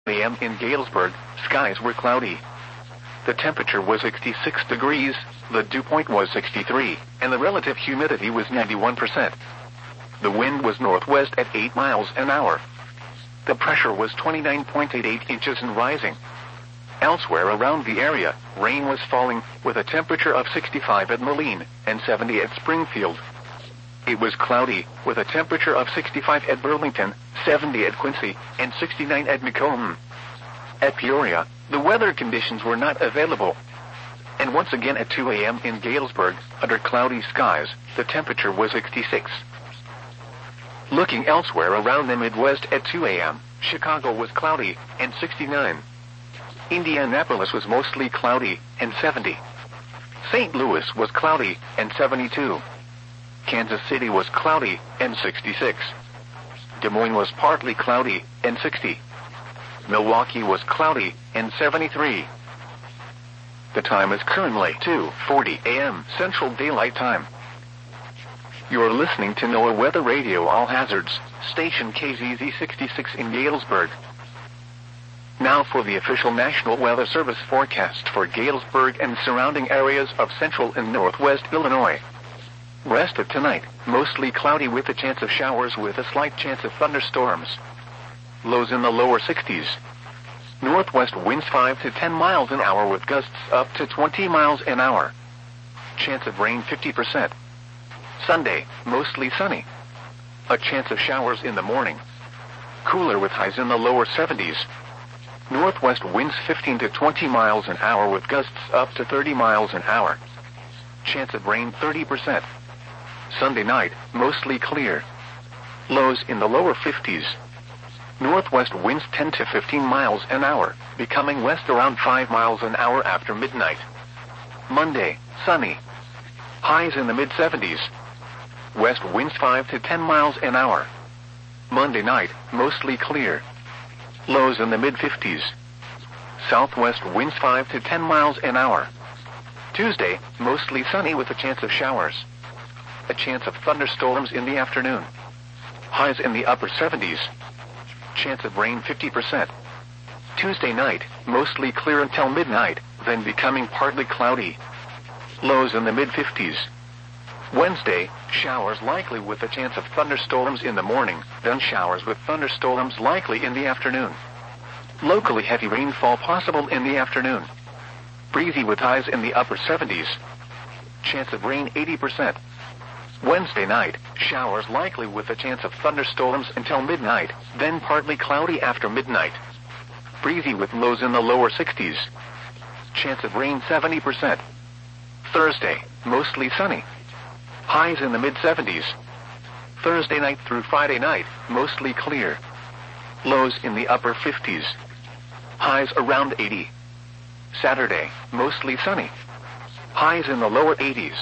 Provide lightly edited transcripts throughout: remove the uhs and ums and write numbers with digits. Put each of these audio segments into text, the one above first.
a.m. in Galesburg, skies were cloudy. The temperature was 66 degrees, the dew point was 63, and the relative humidity was 91%. The wind was northwest at 8 miles an hour. The pressure was 29.88 inches and rising. Elsewhere around the area, rain was falling, with a temperature of 65 at Moline and 70 at Springfield. It was cloudy, with a temperature of 65 at Burlington, 70 at Quincy, and 69 at Macomb. At Peoria, the weather conditions were not available. And once again at 2 a.m. in Galesburg, under cloudy skies, the temperature was 66. Looking elsewhere around the Midwest at 2 a.m., Chicago was cloudy, and 69. Indianapolis was mostly cloudy, and 70. St. Louis was cloudy, and 72. Kansas City was cloudy, and 66. Des Moines was partly cloudy, and 60. Milwaukee was cloudy, and 73. The time is currently 2:40 a.m. Central Daylight Time. You are listening to NOAA Weather Radio All Hazards, station KZZ 66 in Galesburg. Now for the official National Weather Service forecast for Galesburg and surrounding areas of central and northwest Illinois. Rest of tonight, mostly cloudy with a chance of showers with a slight chance of thunderstorms. Lows in the lower 60s. Northwest winds 5 to 10 miles an hour with gusts up to 20 miles an hour. Chance of rain 50%. Sunday, mostly sunny. A chance of showers in the morning. Cooler with highs in the lower 70s. Northwest winds 15 to 20 miles an hour with gusts up to 30 miles an hour. Chance of rain 30%. Sunday night, mostly clear. Lows in the lower 50s. Northwest winds 10 to 15 miles an hour, becoming west around 5 miles an hour after midnight. Monday, sunny. Highs in the mid-70s. West winds 5 to 10 miles an hour. Monday night, mostly clear. Lows in the mid-50s. Southwest winds 5 to 10 miles an hour. Tuesday, mostly sunny with a chance of showers. A chance of thunderstorms in the afternoon. Highs in the upper 70s. Chance of rain 50%. Tuesday night, mostly clear until midnight, then becoming partly cloudy. Lows in the mid-50s. Wednesday, showers likely with a chance of thunderstorms in the morning, then showers with thunderstorms likely in the afternoon. Locally heavy rainfall possible in the afternoon. Breezy with highs in the upper 70s. Chance of rain 80%. Wednesday night, showers likely with a chance of thunderstorms until midnight, then partly cloudy after midnight. Breezy with lows in the lower 60s. Chance of rain 70%. Thursday, mostly sunny. Highs in the mid-70s. Thursday night through Friday night, mostly clear. Lows in the upper 50s. Highs around 80. Saturday, mostly sunny. Highs in the lower 80s.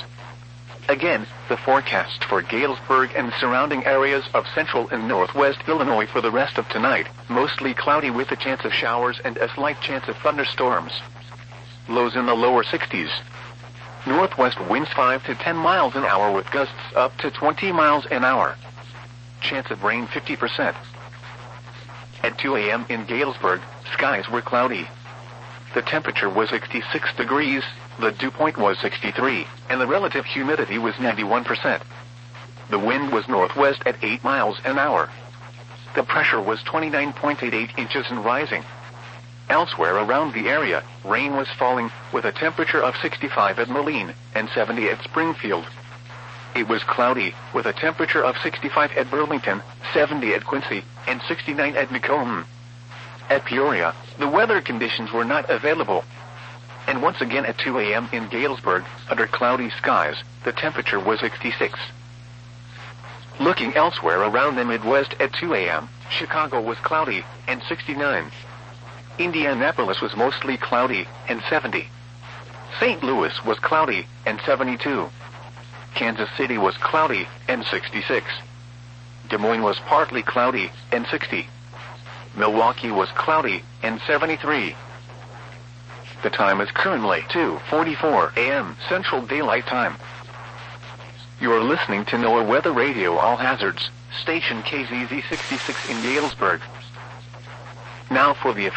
Again, the forecast for Galesburg and surrounding areas of central and northwest Illinois for the rest of tonight, mostly cloudy with a chance of showers and a slight chance of thunderstorms. Lows in the lower 60s. Northwest winds 5 to 10 miles an hour with gusts up to 20 miles an hour. Chance of rain 50%. At 2 a.m. in Galesburg, skies were cloudy. The temperature was 66 degrees, the dew point was 63, and the relative humidity was 91%. The wind was northwest at 8 miles an hour. The pressure was 29.88 inches and rising. Elsewhere around the area, rain was falling, with a temperature of 65 at Moline and 70 at Springfield. It was cloudy, with a temperature of 65 at Burlington, 70 at Quincy, and 69 at Macomb. At Peoria, the weather conditions were not available. And once again at 2 a.m. in Galesburg, under cloudy skies, the temperature was 66. Looking elsewhere around the Midwest at 2 a.m., Chicago was cloudy, and 69. Indianapolis was mostly cloudy, and 70. St. Louis was cloudy, and 72. Kansas City was cloudy, and 66. Des Moines was partly cloudy, and 60. Milwaukee was cloudy, and 73. The time is currently 2:44 a.m. Central Daylight Time. You are listening to NOAA Weather Radio All Hazards, station KZZ 66 in Galesburg. Now for the